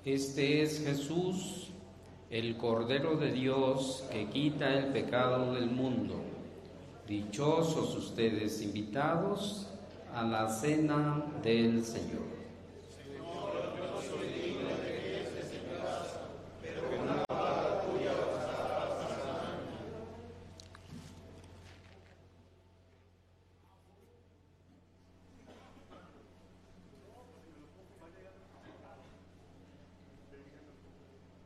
Este es Jesús, el Cordero de Dios que quita el pecado del mundo. Dichosos ustedes invitados a la cena del Señor.